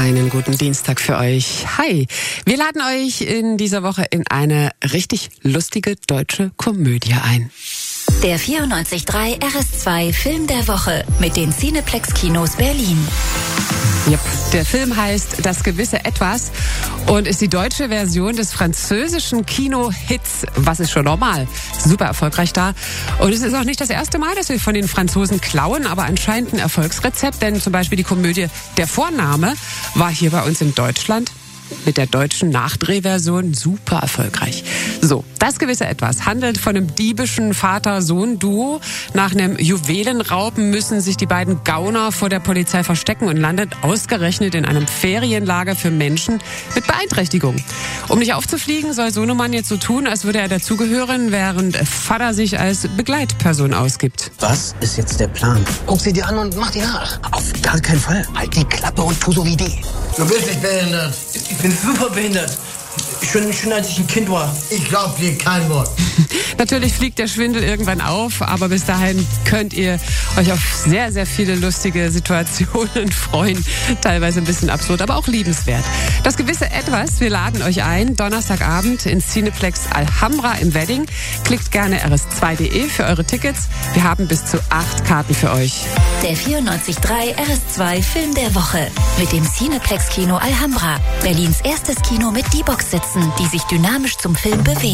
Einen guten Dienstag für euch. Hi, wir laden euch in dieser Woche in eine richtig lustige deutsche Komödie ein. Der 94.3 RS2 Film der Woche mit den Cineplex-Kinos Berlin. Yep. Der Film heißt Das gewisse Etwas und ist die deutsche Version des französischen Kino-Hits Was ist schon normal. Super erfolgreich da. Und es ist auch nicht das erste Mal, dass wir von den Franzosen klauen, aber anscheinend ein Erfolgsrezept, denn zum Beispiel die Komödie Der Vorname war hier bei uns in Deutschland mit der deutschen Nachdrehversion super erfolgreich. So, das gewisse Etwas handelt von einem diebischen Vater-Sohn-Duo. Nach einem Juwelenraub müssen sich die beiden Gauner vor der Polizei verstecken und landet ausgerechnet in einem Ferienlager für Menschen mit Beeinträchtigung. Um nicht aufzufliegen, soll Sohnemann jetzt so tun, als würde er dazugehören, während Vater sich als Begleitperson ausgibt. Was ist jetzt der Plan? Guck sie dir an und mach die nach. Auf gar keinen Fall. Halt die Klappe und tu so wie die. Du bist nicht behindert. Ich bin super behindert. Schon als ich ein Kind war. Ich glaub dir kein Wort. Natürlich fliegt der Schwindel irgendwann auf, aber bis dahin könnt ihr euch auf sehr, sehr viele lustige Situationen freuen. Teilweise ein bisschen absurd, aber auch liebenswert. Das gewisse Etwas, wir laden euch ein, Donnerstagabend ins Cineplex Alhambra im Wedding. Klickt gerne rs2.de für eure Tickets. Wir haben bis zu 8 Karten für euch. Der 94.3 RS2 Film der Woche mit dem Cineplex-Kino Alhambra. Berlins erstes Kino mit D-Box-Sitzen, die sich dynamisch zum Film bewegen.